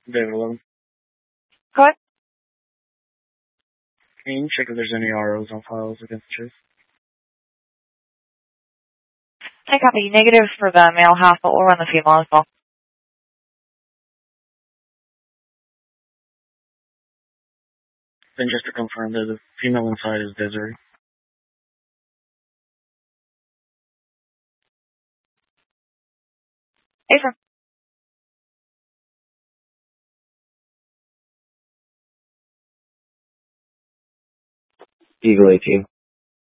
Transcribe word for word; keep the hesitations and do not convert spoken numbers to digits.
David eleven. Go ahead. Can you check if there's any R Os on files against Chase? I copy. Negative for the male half, but we'll run the female as well. Then just to confirm that the female inside is Desiree. Affirm. Eagle eighteen.